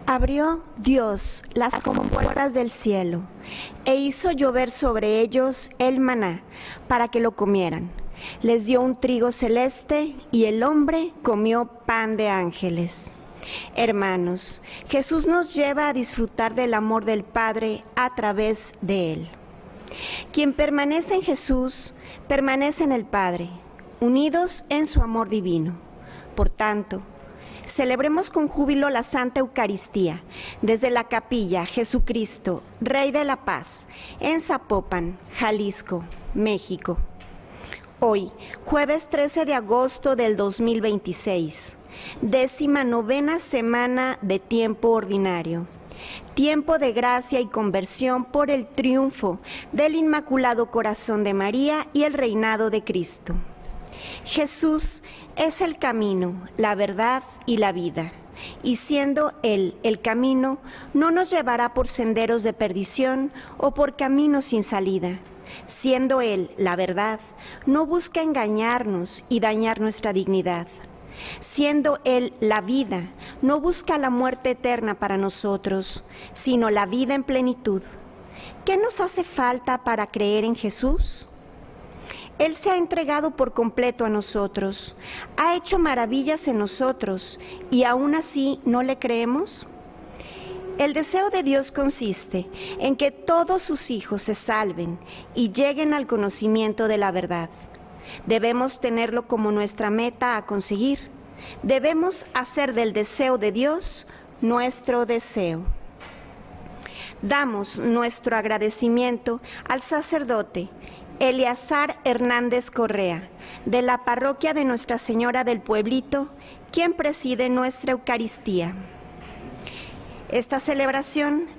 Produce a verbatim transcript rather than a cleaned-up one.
Abrió Dios las compuertas del cielo e hizo llover sobre ellos el maná para que lo comieran. Les dio un trigo celeste y el hombre comió pan de ángeles. Hermanos, Jesús nos lleva a disfrutar del amor del Padre a través de Él. Quien permanece en Jesús, permanece en el Padre, unidos en su amor divino. Por tanto, celebremos con júbilo la Santa Eucaristía desde la Capilla Jesucristo, Rey de la Paz, en Zapopan, Jalisco, México. Hoy, jueves trece de agosto del dos mil veintiséis, décima novena semana de tiempo ordinario. Tiempo de gracia y conversión por el triunfo del Inmaculado Corazón de María y el reinado de Cristo. Jesús es el camino, la verdad y la vida, y siendo Él el camino, no nos llevará por senderos de perdición o por caminos sin salida. Siendo Él la verdad, no busca engañarnos y dañar nuestra dignidad. Siendo Él la vida, no busca la muerte eterna para nosotros, sino la vida en plenitud. ¿Qué nos hace falta para creer en Jesús? Él se ha entregado por completo a nosotros, ha hecho maravillas en nosotros y aún así ¿no le creemos? El deseo de Dios consiste en que todos sus hijos se salven y lleguen al conocimiento de la verdad. Debemos tenerlo como nuestra meta a conseguir. Debemos hacer del deseo de Dios nuestro deseo. Damos nuestro agradecimiento al sacerdote Eleazar Hernández Correa, de la parroquia de Nuestra Señora del Pueblito, quien preside nuestra Eucaristía. Esta celebración